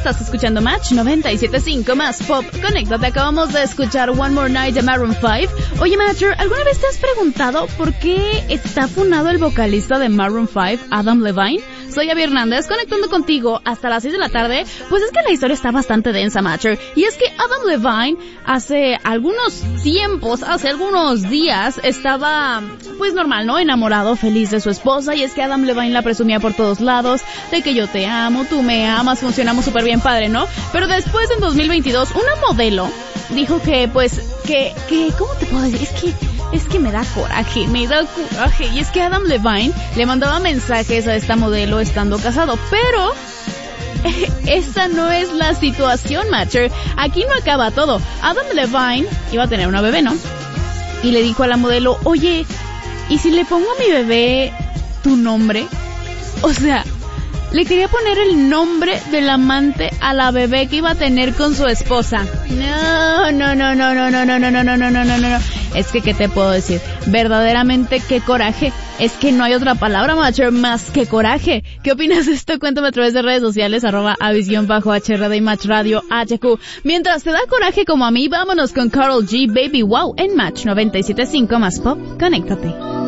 estás escuchando Match 97.5 más Pop. Conéctate, acabamos de escuchar One More Night de Maroon 5. Oye, Matcher, ¿alguna vez te has preguntado por qué está funado el vocalista de Maroon 5, Adam Levine? Soy Abby Hernández, conectando contigo hasta las 6 de la tarde. Pues es que la historia está bastante densa, Matcher. Y es que Adam Levine hace algunos días, estaba, pues normal, ¿no? Enamorado, feliz de su esposa. Y es que Adam Levine la presumía por todos lados, de que yo te amo, tú me amas, funcionamos súper bien padre, ¿no? Pero después, en 2022, una modelo dijo que, pues, ¿cómo te puedo decir? Es que me da coraje. Y es que Adam Levine le mandaba mensajes a esta modelo estando casado, pero esta no es la situación, Matcher. Aquí no acaba todo. Adam Levine iba a tener una bebé, ¿no? Y le dijo a la modelo, oye, ¿y si le pongo a mi bebé tu nombre? O sea, le quería poner el nombre del amante a la bebé que iba a tener con su esposa. No. Es que, ¿qué te puedo decir? Verdaderamente, qué coraje. Es que no hay otra palabra, Matcher, más que coraje. ¿Qué opinas de esto? Cuéntame a través de redes sociales, @avis_HRD y Match Radio HQ. Mientras te da coraje como a mí, vámonos con Karol G, Baby Wow, en Match 97.5 más Pop. Conéctate.